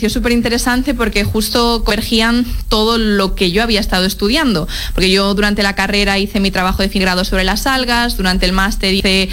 pareció súper interesante porque justo convergían todo lo que yo había estado estudiando, porque yo durante la carrera hice mi trabajo de fin de grado sobre las algas, durante el máster hice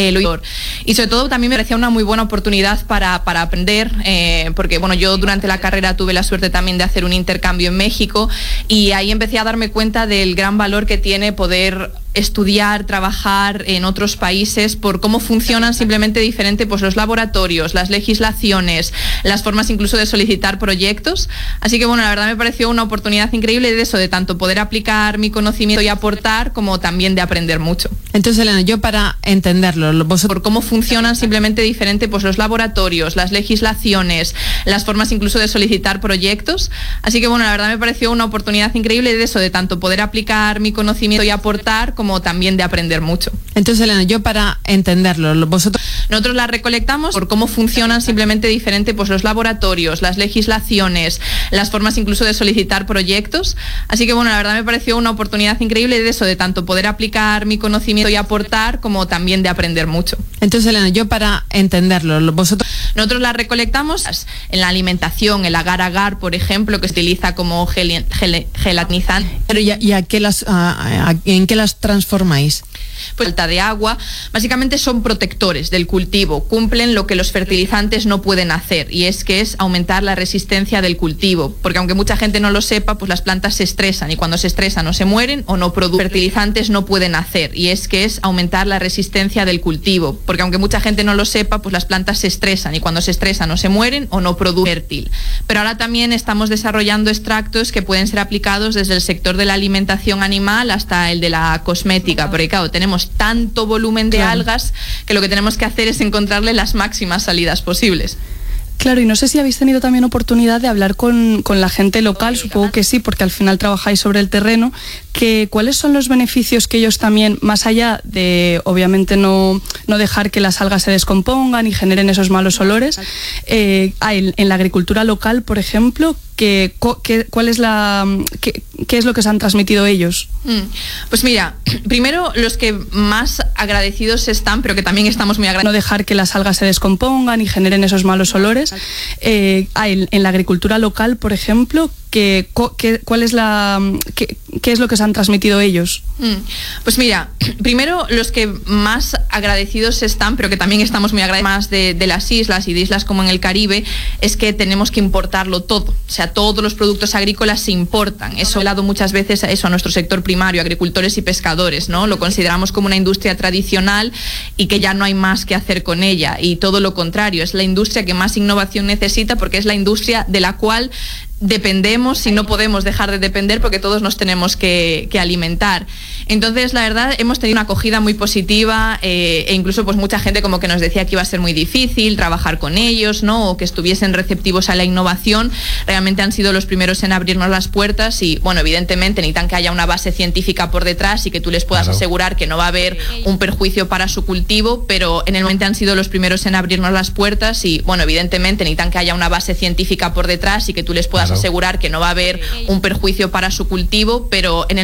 y sobre todo también me parecía una muy buena oportunidad para aprender, porque bueno, yo durante la carrera tuve la suerte también de hacer un intercambio en México y ahí empecé a darme cuenta del gran valor que tiene poder estudiar, trabajar en otros países por cómo funcionan simplemente diferente pues los laboratorios, las legislaciones, las formas incluso de solicitar proyectos. Así que bueno, la verdad me pareció una oportunidad increíble de eso, de tanto poder aplicar mi conocimiento y aportar, como también de aprender mucho. Entonces, Elena, yo para entenderlo, por cómo funcionan simplemente diferente pues los laboratorios, las legislaciones, las formas incluso de solicitar proyectos. Así que bueno, la verdad me pareció una oportunidad increíble de eso, de tanto poder aplicar mi conocimiento y aportar, como también de aprender mucho. Entonces, Elena, yo para entenderlo, nosotros las recolectamos por cómo funcionan simplemente diferente pues los laboratorios, las legislaciones, las formas incluso de solicitar proyectos. Así que bueno, la verdad me pareció una oportunidad increíble de eso, de tanto poder aplicar mi conocimiento y aportar, como también de aprender mucho. Entonces, Elena, yo para entenderlo, nosotros las recolectamos en la alimentación, el agar-agar, por ejemplo, que se utiliza como gelatinizante. Pero ¿y en qué las transformáis? Pues falta de agua, básicamente son protectores del cultivo, cumplen lo que los fertilizantes no pueden hacer, y es aumentar la resistencia del cultivo, porque aunque mucha gente no lo sepa, pues las plantas se estresan, y cuando se estresan o se mueren o no producen. Fertilizantes no pueden hacer, y es aumentar la resistencia del cultivo, porque aunque mucha gente no lo sepa, pues las plantas se estresan, y cuando se estresan o se mueren o no producen fértil. Pero ahora también estamos desarrollando extractos que pueden ser aplicados desde el sector de la alimentación animal hasta el de la cosmética, porque claro, tenemos tanto volumen de algas que lo que tenemos que hacer es encontrarle las máximas salidas posibles. Claro, y no sé si habéis tenido también oportunidad de hablar con la gente local, supongo que sí, porque al final trabajáis sobre el terreno, que ¿cuáles son los beneficios que ellos también, más allá de obviamente no dejar que las algas se descompongan y generen esos malos olores, hay en la agricultura local, por ejemplo, ¿qué es lo que se han transmitido ellos? Pues mira, primero los que más agradecidos están, pero que también estamos muy agradecidos. No dejar que las algas se descompongan y generen esos malos olores. En la agricultura local, por ejemplo, ¿qué es lo que se han transmitido ellos? Pues mira, primero los que más agradecidos están, pero que también estamos muy agradecidos más de las islas y de islas como en el Caribe, es que tenemos que importarlo todo. O sea, todos los productos agrícolas se importan. Eso ha dado muchas veces a nuestro sector primario, agricultores y pescadores, ¿no? Lo consideramos como una industria tradicional y que ya no hay más que hacer con ella. Y todo lo contrario, es la industria que más innovación necesita, porque es la industria de la cual dependemos y no podemos dejar de depender, porque todos nos tenemos que alimentar. Entonces, la verdad, hemos tenido una acogida muy positiva, e incluso pues mucha gente como que nos decía que iba a ser muy difícil trabajar con ellos, ¿no? O que estuviesen receptivos a la innovación. Realmente han sido los primeros en abrirnos las puertas y, bueno, evidentemente necesitan que haya una base científica por detrás y que tú les puedas asegurar que no va a haber un perjuicio para su cultivo, pero en el momento han sido los primeros en abrirnos las puertas y, bueno, evidentemente necesitan que haya una base científica por detrás y que tú les puedas asegurar que no va a haber un perjuicio para su cultivo, pero en el